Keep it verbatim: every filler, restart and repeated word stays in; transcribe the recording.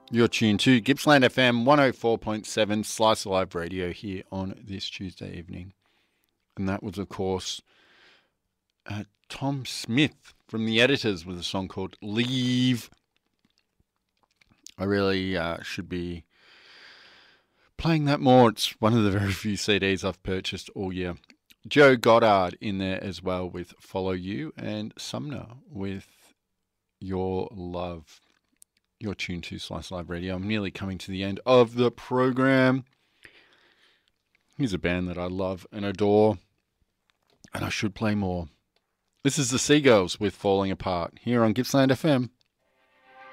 You're tuned to Gippsland F M one oh four point seven Slice of Life Radio here on this Tuesday evening. And that was, of course, uh, Tom Smith from The Editors with a song called Leave. I really uh, should be playing that more. It's one of the very few C Ds I've purchased all year. Joe Goddard in there as well with Follow You, and Sumner with Your Love. You're tuned to Slice Live Radio. I'm nearly coming to the end of the program. Here's a band that I love and adore, and I should play more. This is the Seagulls with Falling Apart here on Gippsland F M.